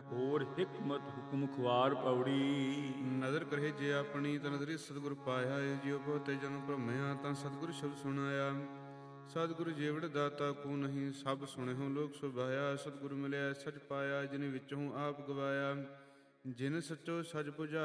ਹੋਰ ਹਿਕਮਤ ਹੁਕਮ ਖੁਆਰ ਪੌੜੀ। ਨਦਰ ਕਰੇ ਜੇ ਆਪਣੀ ਤਾਂ ਨਦਰੀ ਸਤਿਗੁਰ ਪਾਇਆ ਏ। ਜਿਉ ਬਹੁਤੇ ਜਨਮ ਭ੍ਰਮਿਆ ਤਾਂ ਸਤਿਗੁਰ ਸ਼ਬਦ ਸੁਣਾਇਆ। ਸਤਿਗੁਰ ਜੀਵੜ ਦਾਤਾ ਕੋ ਨਹੀਂ, ਸਭ ਸੁਣੇ ਹੋ ਲੋਕ ਸੁਭਾਇਆ। ਸਤਿਗੁਰ ਮਿਲਿਆ ਸਚ ਪਾਇਆ, ਜਿਨ ਵਿੱਚੋਂ ਆਪ ਗਵਾਇਆ। ਜਿਨ ਸਚੋ ਸਚ ਬੁਝਾਇਆ